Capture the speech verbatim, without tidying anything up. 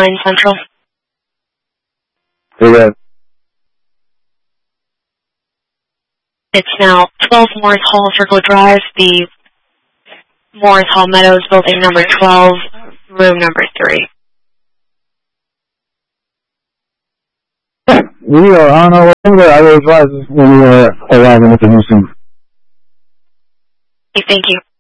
nine Central. Correct. It's now twelve Morris Hall Circle Drive, the Morris Hall Meadows, building number twelve, room number three. We are on our way there. I will advise when we are arriving at the new scene. Okay, thank you.